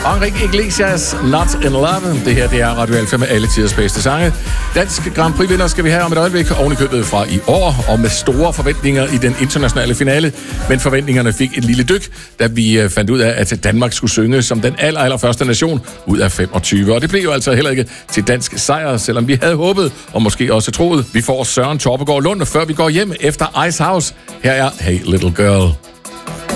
Enrique Iglesias, Not in Love. Det her, det er Radio Alfa med alle tiders bedste sange. Dansk Grand Prix-vinder skal vi have om et øjeblik, ovenikøbet fra i år, og med store forventninger i den internationale finale. Men forventningerne fik et lille dyk, da vi fandt ud af, at Danmark skulle synge som den allerførste nation ud af 25. Og det blev jo altså heller ikke til dansk sejr, selvom vi havde håbet, og måske også troet. Vi får Søren Torpegaard Lund, før vi går hjem efter Ice House. Her er Hey Little Girl.